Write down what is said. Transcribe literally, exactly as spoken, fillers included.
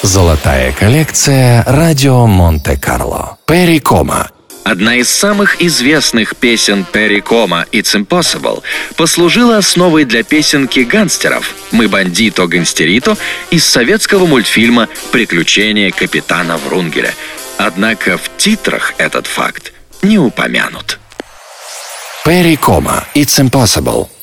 Золотая коллекция «Радио Монте-Карло». Перри Комо. Одна из самых известных песен Перри Комо «It's Impossible» послужила основой для песенки гангстеров «Мы бандито гангстерито» из советского мультфильма «Приключения капитана Врунгеля». Однако в титрах этот факт не упомянут. Перри Комо «It's Impossible».